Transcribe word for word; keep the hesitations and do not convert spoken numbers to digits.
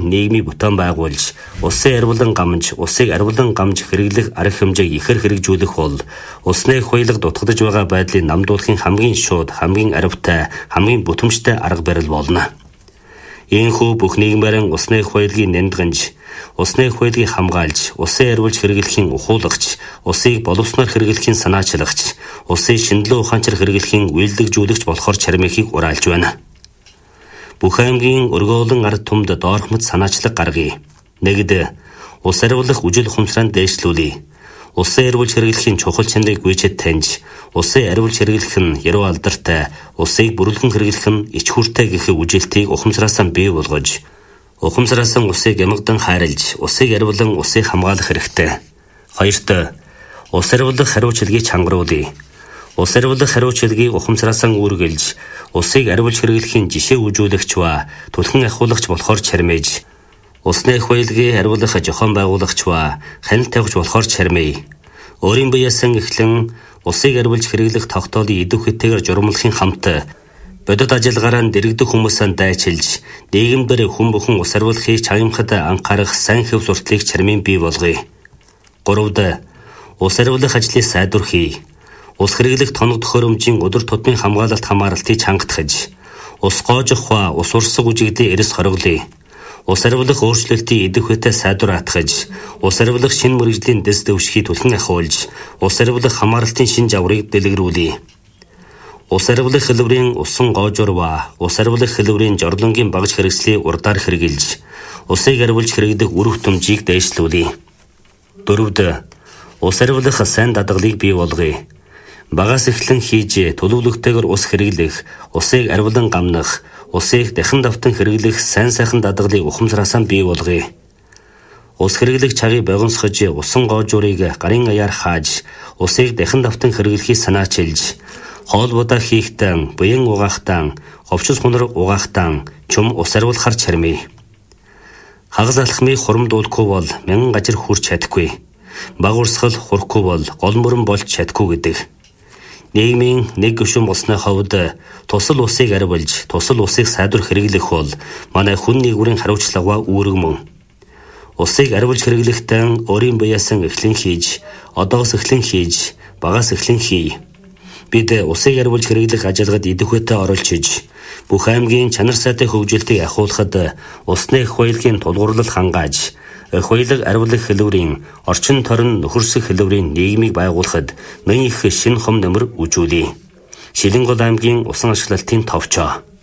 нийгмийг бүтээн байгуулж, улсын арвилан гамж, улсыг арвилан гамж хэрэглэх арга хэмжээг ихэр хэрэгжүүлэх бол улсны хуйлаг дутагдж байгаа байдлыг намдуулахын хамгийн шууд, хамгийн аривтай, хамгийн бүтэмжтэй арга барил болно. Ийхүү бүх нийгмээрэн улсны хуйлгийг нэмдгэнж, улсны хуйлгийг хамгаалж, улсын арвилж хэрэглэхийн ухуулагч, улсыг боловсноор хэрэглэхийн санаачлагч, улсыг шинэлэн ухаанчаар хэрэглэхийн үйлдэгжүүлэгч болохоор чармихийг ураалж байна. Бүх аймгийн өргөөлөн ард түмд доорхмод санаачлаг гаргая. Нэгд, улс арвилах үжил ухамсараа дээшлүүлье. Улсын арвилж хэрэглэхийн чухал чанарыг гүйцэд таньж, улсын арвилж хэрэглэх нь яруу алдартай, улсыг бүрэлдэн хэрэглэх нь ич хүртэй гэх үжилтийг ухамсараасаа бий болгож, ухамсараасаа улсыг ямагдан хайрлж, улсыг арвилан улсыг хамгаалах хэрэгтэй. Хоёрт, улс арвилах хариуцлагыг чангаруулъя. Улс арвилах хариуцлагыг ухамсараасаа үүргэлж, улсыг арвилж хэрэглэхийн жишээ үзүүлэгч ба түлхэн ахиулагч болохоор чармиж, улсны хуйлгийг арвилах зохион байгуулагч ба хяналт тавьж болохоор чармий. Өөрийн биеэсэн эхлэн улсыг арвилж хэрэглэх тогтоолын идэх хүйтээр журмлахын хамт бодит ажиллагаараа дэрэгдэх хүмүүсээ дайчилж, нийгэмдэр хүн бүхэн улс арвилахыг чагнамхад анхаарах сайн хэв сурталыг чармийн бий болгоё. Гуравд, улс арвилах ажлыг сайдвархий. Улс хэрэглэх тоног төхөөрөмжийн өдөр тутмын хамгаалалт хамааралтыг чангатгаж, улс гоожих ба улс урсгал үжигдээ эрэс хоригдлыг, улс арвилах өөрчлөлтийн идэх хүйтээ сайдвар атгаж, улс арвилах шинэ мэргэжлийн дэс дэвшгийг түлхэн ахиулж, улс арвилах хамааралтын шинэ жаврыг дэлгэрүүлье. Улс арвилах хэлбэрийн усан гоожуур ба улс арвилах хэлбэрийн жорлонгийн багж хэрэгслийг урдаар хэрэгжилж, улсыг арвилж хэрэглэх үр хөтөмжийг дээшлүүлье. Дөрөвд, улс арвилах сайн дадгалыг бий болгоё. Багаас эхлэн хийж төлөвлөгтэйгээр ус хэрэглэх, улсыг арвилан гамнах, улсыг дахин давтан хэрэглэх сайн сайхан дадгалыг ухамсараасаа бий болгоё. Ус хэрэглэх чагийг богиносгож, усан гоожуурыг гарын аяар хааж, улсыг дахин давтан хэрэглэхийг санаачилж, хоолбудаа хийхтэн, буян угаахтан, ховчос хунар угаахтан, чум ус арвилахар чармий. Хагас алхмыг хурамдуулахгүй бол мянган гажир хүрч чадахгүй. Баг урсгал хурахгүй бол гол мөрөн болж чадахгүй гэдэг. Нийгмийн нэг гишүүн болсны хувьд тусал улсыг арвилж, тусал улсыг сайдвар хэрэглэх бол манай хүн нийгмийн хариуцлага үүрэг мөн. Улсыг арвилж хэрэглэхдээ өөрийн биеэсэн эхлэн хийж, одоос эхлэн хийж, багаас эхлэн хий. Бид улсыг арвилж хэрэглэх ажиллагад идэх хүйтээ оруулж, бүх аймгийн чанар сайтай хөгжилтийг ахиулахад улсны хуйлгийн тулгуурлал хангааж, хуйлаг арвилах хэлбэрийн орчин торон нөхөрсөх хэлбэрийн нийгмийг байгуулахад мөн их шинэ хом нөмөр үжүүлье. Шилэнгол аймгийн усан ашиглалтын товчоо.